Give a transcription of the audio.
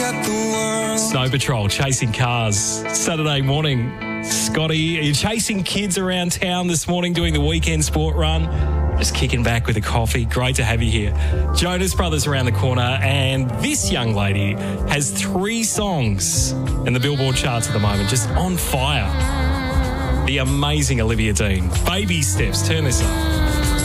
Snow Patrol, Chasing Cars. Saturday morning. Scotty, are you chasing kids around town this morning doing the weekend sport run? Just kicking back with a coffee. Great to have you here. Jonas Brothers around the corner, and this young lady has 3 songs in the Billboard charts at the moment, just on fire. The amazing Olivia Dean. Baby Steps. Turn this up.